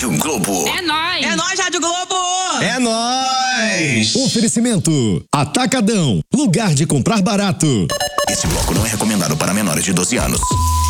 Rádio Globo. É nóis! É nóis, Rádio Globo! É nóis! Oferecimento Atacadão, lugar de comprar barato. Esse bloco não é recomendado para menores de 12 anos.